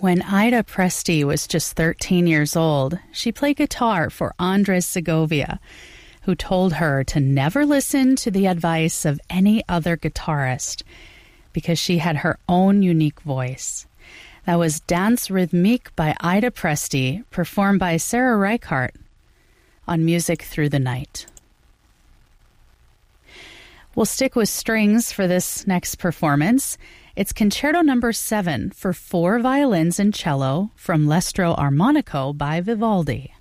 When Ida Presti was just 13 years old, she played guitar for Andres Segovia, who told her to never listen to the advice of any other guitarist because she had her own unique voice. That was Dance Rhythmique by Ida Presti, performed by Sarah Reichardt on Music Through the Night. We'll stick with strings for this next performance. It's Concerto No. 7 for 4 violins and cello from L'Estro Armonico by Vivaldi.